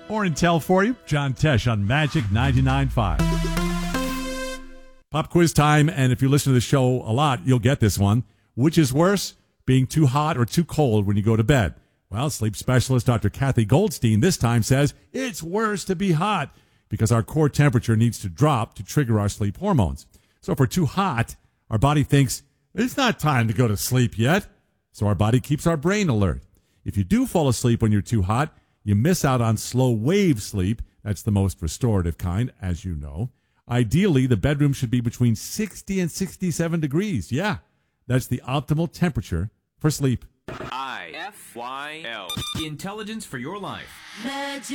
Or Intel for you, John Tesh on Magic 99.5. Pop quiz time, and if you listen to the show a lot, you'll get this one. Which is worse, being too hot or too cold when you go to bed? Well, sleep specialist Dr. Kathy Goldstein this time says it's worse to be hot because our core temperature needs to drop to trigger our sleep hormones. So if we're too hot, our body thinks it's not time to go to sleep yet. So our body keeps our brain alert. If you do fall asleep when you're too hot, you miss out on slow wave sleep. That's the most restorative kind, as you know. Ideally, the bedroom should be between 60 and 67 degrees. Yeah, that's the optimal temperature for sleep. IFYL. Intelligence for your life. Magic.